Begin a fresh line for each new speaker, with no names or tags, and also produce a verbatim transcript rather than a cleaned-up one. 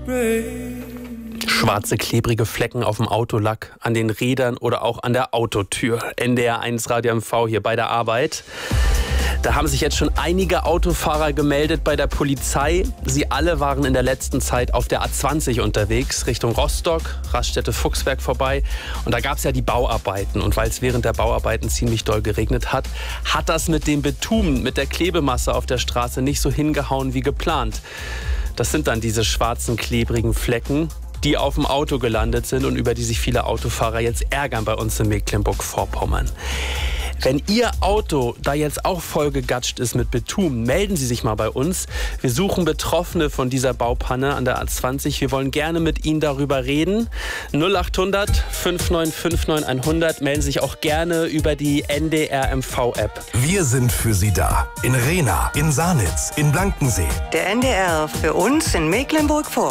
Schwarze, klebrige Flecken auf dem Autolack, an den Rädern oder auch an der Autotür. N D R eins Radio M V hier bei der Arbeit. Da haben sich jetzt schon einige Autofahrer gemeldet bei der Polizei. Sie alle waren in der letzten Zeit auf der A zwanzig unterwegs, Richtung Rostock, Raststätte Fuchsberg vorbei. Und da gab es ja die Bauarbeiten. Und weil es während der Bauarbeiten ziemlich doll geregnet hat, hat das mit dem Bitumen, mit der Klebemasse auf der Straße nicht so hingehauen wie geplant. Das sind dann diese schwarzen, klebrigen Flecken, die auf dem Auto gelandet sind und über die sich viele Autofahrer jetzt ärgern bei uns in Mecklenburg-Vorpommern. Wenn Ihr Auto da jetzt auch vollgegatscht ist mit Bitumen, melden Sie sich mal bei uns. Wir suchen Betroffene von dieser Baupanne an der A zwanzig. Wir wollen gerne mit Ihnen darüber reden. null acht hundert fünf neun fünf neun hundert. Melden Sie sich auch gerne über die N D R M V-App.
Wir sind für Sie da. In Rehna, in Sanitz, in Blankensee.
Der N D R für uns in Mecklenburg-Vorpommern.